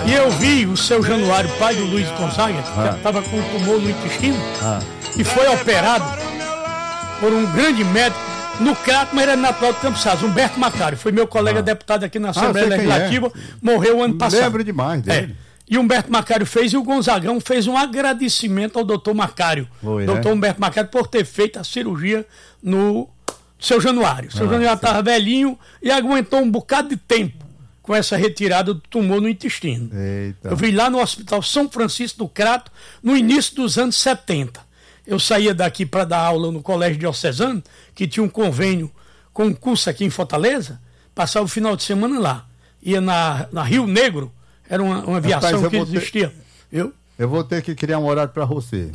E eu vi o seu Januário, pai do Luiz Gonzaga, que estava com um tumor no intestino, e foi operado por um grande médico no Crato, mas era natural do Campos Sales, Humberto Macário. Foi meu colega deputado aqui na Assembleia Legislativa, morreu ano passado. Lembro demais dele. E o Humberto Macário fez, e o Gonzagão fez um agradecimento ao doutor Macário, doutor Humberto Macário, por ter feito a cirurgia no seu Januário. O seu Januário estava velhinho e aguentou um bocado de tempo com essa retirada do tumor no intestino. Eita. Eu vi lá no Hospital São Francisco do Crato, no início dos anos 70. Eu saía daqui para dar aula no Colégio Diocesano, que tinha um convênio com um curso aqui em Fortaleza, passava o final de semana lá. Ia na Rio Negro, era uma aviação que existia. Eu vou ter que criar um horário para você.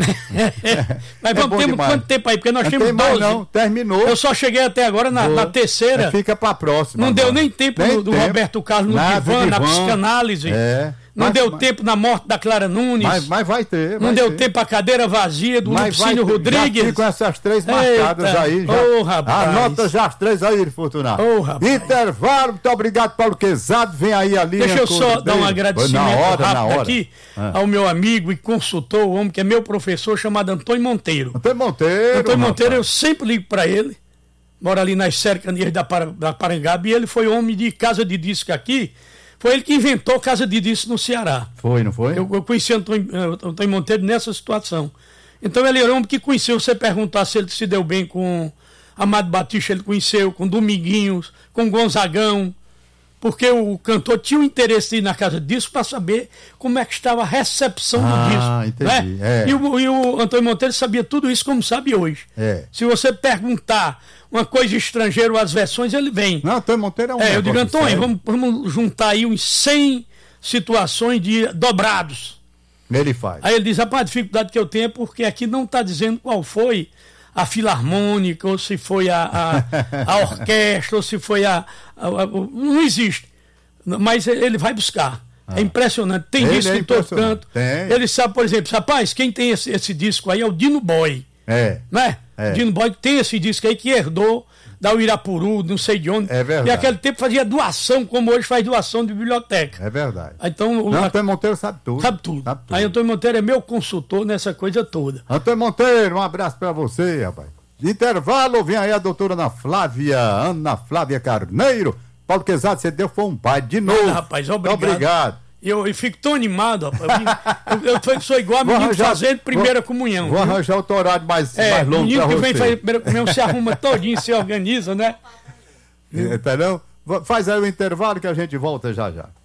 Mas vamos ter quanto tempo aí? Porque nós temos 12. Não, terminou. Eu só cheguei até agora na terceira. Fica para a próxima. Não deu nem tempo do Roberto Carlos no divã, na psicanálise. Não deu tempo na morte da Clara Nunes. Mas vai ter. Não deu tempo a cadeira vazia do Lupicínio Rodrigues. Já com essas 3 marcadas aí. Anota já as 3 aí, Fortunato. Intervalo, muito obrigado, Paulo Quezado. Vem aí a linha. Deixa eu só dar um agradecimento rápido aqui ao meu amigo e consultor, o homem que é meu professor, chamado Antônio Monteiro. Antônio Monteiro, eu sempre ligo para ele. Mora ali nas cercanias da Parangaba, e ele foi homem de casa de disco aqui. Foi ele que inventou casa de disco no Ceará. Foi, não foi? Eu conheci Antônio Monteiro nessa situação. Então ele era um homem que conheceu. Você perguntar se ele se deu bem com Amado Batista, ele conheceu, com Dominguinhos, com Gonzagão, porque o cantor tinha um interesse de ir na casa de disco para saber como é que estava a recepção do disco. Entendi. Né? E o Antônio Monteiro sabia tudo isso como sabe hoje. Se você perguntar uma coisa estrangeira, as versões, ele vem. Não, Antônio Monteiro é um eu digo, Antônio, vamos juntar aí uns 100 situações de dobrados. Ele faz. Aí ele diz, rapaz, a dificuldade que eu tenho é porque aqui não está dizendo qual foi a filarmônica, ou se foi a orquestra, ou se foi não existe. Mas ele vai buscar. É impressionante. Tem disco em todo canto. Ele sabe, por exemplo, rapaz, quem tem esse disco aí é o Dino Boy. Né? Dino Boy tem esse disco aí que herdou da Uirapuru, não sei de onde. É verdade. E naquele tempo fazia doação, como hoje faz doação de biblioteca. É verdade. Então, Antônio Monteiro sabe tudo. Sabe tudo. Aí Antônio Monteiro é meu consultor nessa coisa toda. Antônio Monteiro, um abraço pra você, rapaz. Intervalo, vem aí a doutora Ana Flávia Carneiro. Paulo Quezado, você deu foi um pai de novo. Rapaz, obrigado. Eu fico tão animado, rapaz. Eu sou igual a menino fazendo primeira comunhão. Vou arranjar outro horário mais longo menino pra que você. vem fazer primeira comunhão se arruma todinho, se organiza, né? Entendeu? Faz aí o intervalo que a gente volta já já.